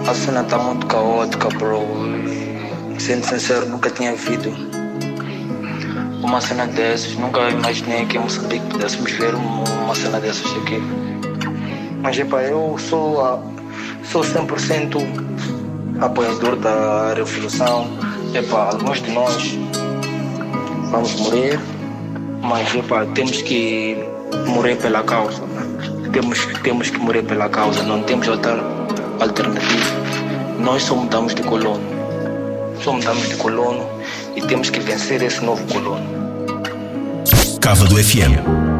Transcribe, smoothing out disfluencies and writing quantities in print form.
A cena está muito caótica, bro. Sendo sincero, nunca tinha havido uma cena dessas. Nunca imaginei que em Moçambique pudéssemos ver uma cena dessas aqui. Mas eu sou 100% apoiador da revolução. Alguns de nós vamos morrer, mas temos que morrer pela causa. Temos que morrer pela causa, não temos outra alternativa. Nós só mudamos de colono. E temos que vencer esse novo colono. Cava do FM.